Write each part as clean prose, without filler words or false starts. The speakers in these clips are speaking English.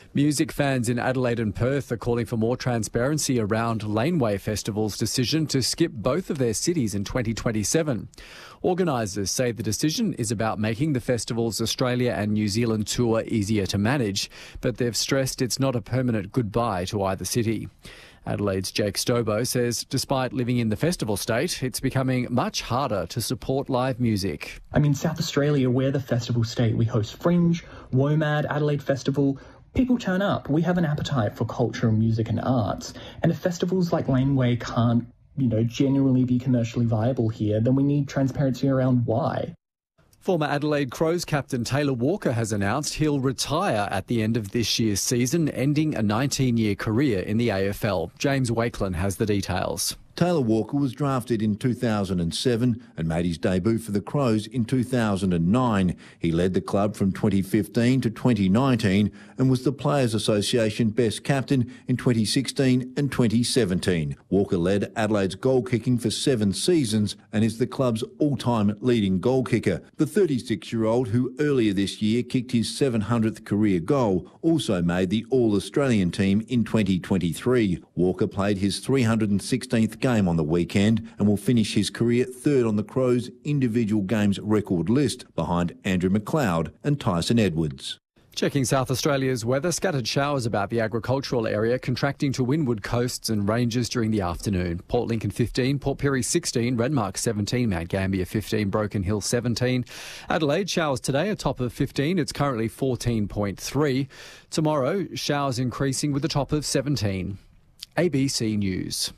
Music fans in Adelaide and Perth are calling for more transparency around Laneway Festival's decision to skip both of their cities in 2027. Organisers say the decision is about making the festival's Australia and New Zealand tour easier to manage, but they've stressed it's not a permanent goodbye to either city. Adelaide's Jake Stobo says despite living in the festival state, it's becoming much harder to support live music. South Australia, we're the festival state. We host Fringe, WOMAD, Adelaide Festival. People turn up. We have an appetite for culture, music and arts. And if festivals like Laneway can't, genuinely be commercially viable here, then we need transparency around why. Former Adelaide Crows captain Taylor Walker has announced he'll retire at the end of this year's season, ending a 19-year career in the AFL. James Wakelin has the details. Taylor Walker was drafted in 2007 and made his debut for the Crows in 2009. He led the club from 2015 to 2019 and was the Players Association Best Captain in 2016 and 2017. Walker led Adelaide's goal kicking for 7 seasons and is the club's all-time leading goal kicker. The 36-year-old, who earlier this year kicked his 700th career goal, also made the All-Australian team in 2023. Walker played his 316th game on the weekend and will finish his career third on the Crows' individual games record list, behind Andrew McLeod and Tyson Edwards. Checking South Australia's weather, scattered showers about the agricultural area, contracting to windward coasts and ranges during the afternoon. Port Lincoln 15, Port Pirie 16, Renmark 17, Mount Gambier 15, Broken Hill 17. Adelaide, showers today, a top of 15. It's currently 14.3. Tomorrow, showers increasing with a top of 17. ABC News.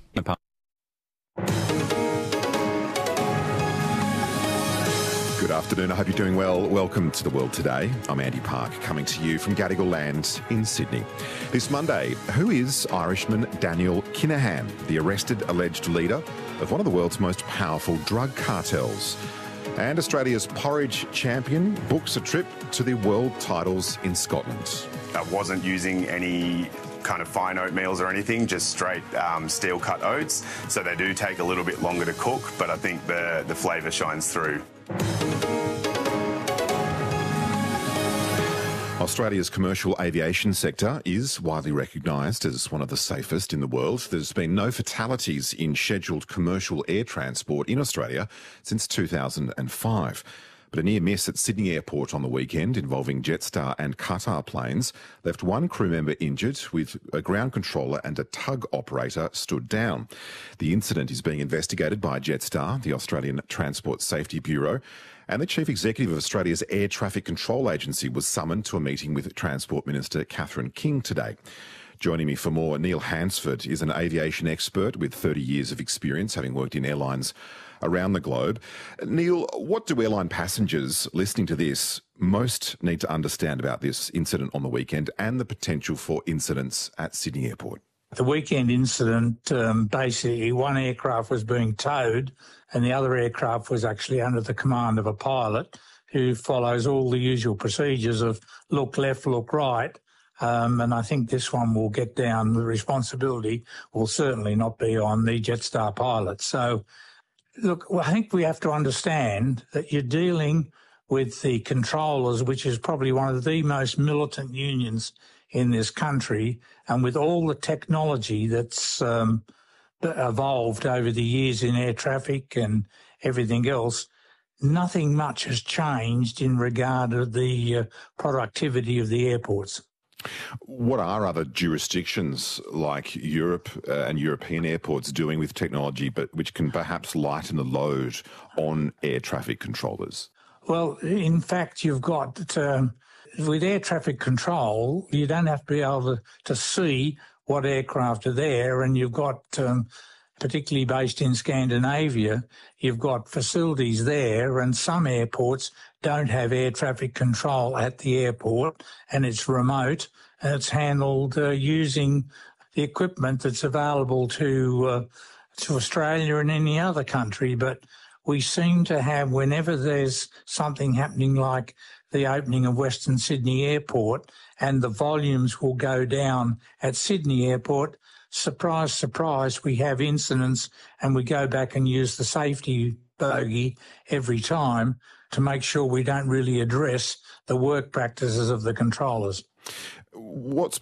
Good afternoon, I hope you're doing well. Welcome to The World Today. I'm Andy Park, coming to you from Gadigal Land in Sydney. This Monday, who is Irishman Daniel Kinahan, the arrested alleged leader of one of the world's most powerful drug cartels? And Australia's porridge champion books a trip to the world titles in Scotland. I wasn't using any kind of fine oatmeals or anything, just straight steel cut oats. So they do take a little bit longer to cook, but I think the flavour shines through. Australia's commercial aviation sector is widely recognised as one of the safest in the world. There's been no fatalities in scheduled commercial air transport in Australia since 2005. But a near miss at Sydney Airport on the weekend involving Jetstar and Qatar planes left one crew member injured, with a ground controller and a tug operator stood down. The incident is being investigated by Jetstar, the Australian Transport Safety Bureau, and the Chief Executive of Australia's Air Traffic Control Agency was summoned to a meeting with Transport Minister Catherine King today. Joining me for more, Neil Hansford is an aviation expert with 30 years of experience, having worked in airlines around the globe. Neil, what do airline passengers listening to this most need to understand about this incident on the weekend and the potential for incidents at Sydney Airport? The weekend incident, basically one aircraft was being towed and the other aircraft was actually under the command of a pilot who follows all the usual procedures of look left, look right. And I think this one will get down. The responsibility will certainly not be on the Jetstar pilot. So, look, I think we have to understand that you're dealing with the controllers, which is probably one of the most militant unions in this country, and with all the technology that's evolved over the years in air traffic and everything else, nothing much has changed in regard to the productivity of the airports. What are other jurisdictions like Europe and European airports doing with technology, but which can perhaps lighten the load on air traffic controllers? Well, in fact, you've got, with air traffic control, you don't have to be able to see what aircraft are there, and you've got, particularly based in Scandinavia, you've got facilities there, and some airports don't have air traffic control at the airport, and it's remote, and it's handled using the equipment that's available to Australia and any other country. But we seem to have, whenever there's something happening like the opening of Western Sydney Airport, and the volumes will go down at Sydney Airport, surprise, surprise, we have incidents, and we go back and use the safety bogey every time to make sure we don't really address the work practices of the controllers. What's